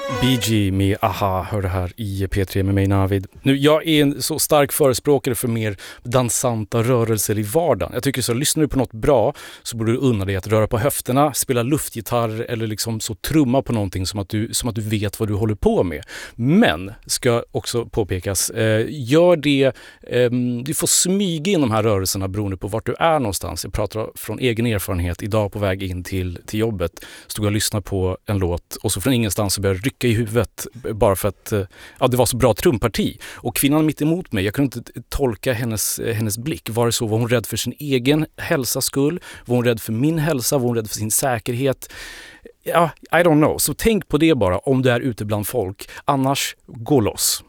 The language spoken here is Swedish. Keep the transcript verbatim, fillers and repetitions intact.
Bee Gee med Aha, hör det här i P tre med mig Navid. Nu, jag är en så stark förespråkare för mer dansanta rörelser i vardagen. Jag tycker så, lyssnar du på något bra så borde du unna dig att röra på höfterna, spela luftgitarr eller liksom så trumma på någonting som att du, som att du vet vad du håller på med. Men, ska också påpekas, eh, gör det, eh, du får smyga in de här rörelserna beroende på vart du är någonstans. Jag pratar från egen erfarenhet, idag på väg in till, till jobbet stod jag och lyssnade på en låt och så från ingenstans så började jag rycka i huvudet bara för att ja, det var så bra trumparti. Och kvinnan mitt emot mig, jag kunde inte tolka hennes, hennes blick. Var det så? Var hon rädd för sin egen hälsas skull? Var hon rädd för min hälsa? Var hon rädd för sin säkerhet? Ja, I don't know. Så tänk på det bara om du är ute bland folk. Annars, gå loss.